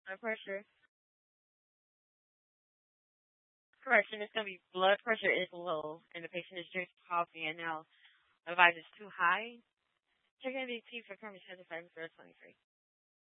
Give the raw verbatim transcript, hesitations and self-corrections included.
blood pressure. Correction, it's going to be blood pressure is low and the patient is drinking coffee and now the vibe is too high. Check N B T for current twenty-five for twenty-three.